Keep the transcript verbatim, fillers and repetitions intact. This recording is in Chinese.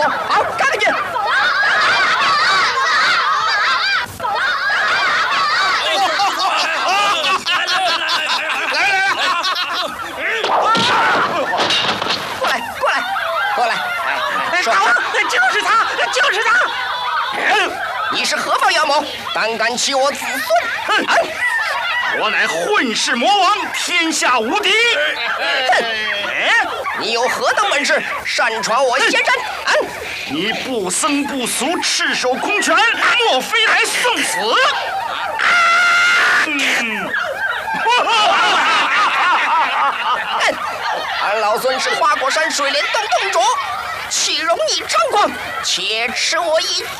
说，好，赶紧。过来，过来，过来！哎， 好，就是他，就是他！ 你是何方妖魔？胆敢欺我子孙！ 哼！我乃混世魔王，天下无敌！ 哼！你有何等本事，擅闯我仙山？啊！ 你不僧不俗，赤手空拳，莫非来送死？嗯。 俺老孙是花果山水帘洞洞主，岂容你猖狂！且吃我一